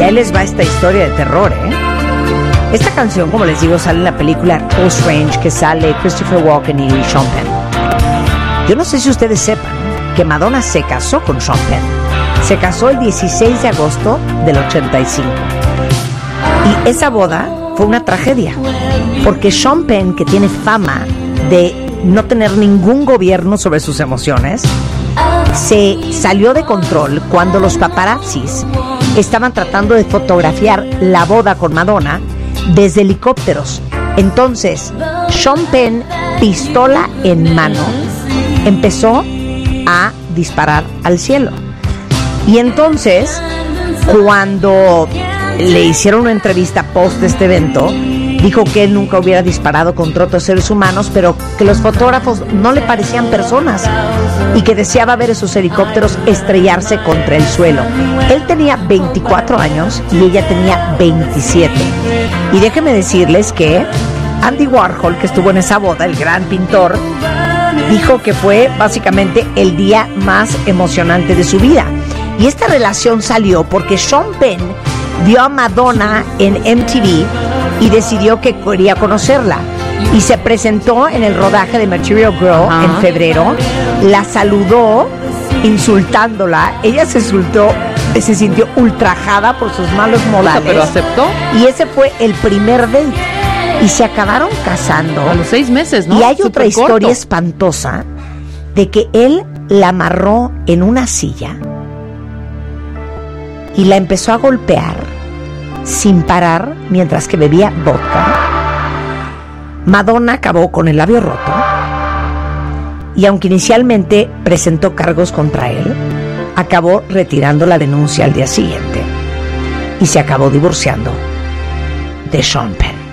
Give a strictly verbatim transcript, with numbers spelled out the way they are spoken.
ahí les va esta historia de terror, ¿eh? Esta canción, como les digo, sale en la película Ghost Range, que sale Christopher Walken y Sean Penn. Yo no sé si ustedes sepan que Madonna se casó con Sean Penn. Se casó el dieciséis de agosto del ochenta y cinco. Y esa boda fue una tragedia, porque Sean Penn, que tiene fama de no tener ningún gobierno sobre sus emociones, se salió de control cuando los paparazzis estaban tratando de fotografiar la boda con Madonna desde helicópteros. Entonces, Sean Penn, pistola en mano, empezó a disparar al cielo. Y entonces, cuando le hicieron una entrevista post de este evento, dijo que él nunca hubiera disparado contra otros seres humanos, pero que los fotógrafos no le parecían personas y que deseaba ver esos helicópteros estrellarse contra el suelo. Él tenía veinticuatro años y ella tenía veintisiete. Y déjenme decirles que Andy Warhol, que estuvo en esa boda, el gran pintor, dijo que fue básicamente el día más emocionante de su vida. Y esta relación salió porque Sean Penn vio a Madonna en M T V y decidió que quería conocerla. Y se presentó en el rodaje de Material Girl uh-huh. en febrero. La saludó insultándola. Ella se insultó, se sintió ultrajada por sus malos modales. Pero aceptó. Y ese fue el primer date. Y se acabaron casando. A los seis meses, ¿no? Y hay Súper otra historia corto. espantosa de que él la amarró en una silla y la empezó a golpear sin parar mientras que bebía vodka. Madonna acabó con el labio roto y aunque inicialmente presentó cargos contra él, acabó retirando la denuncia al día siguiente y se acabó divorciando de Sean Penn.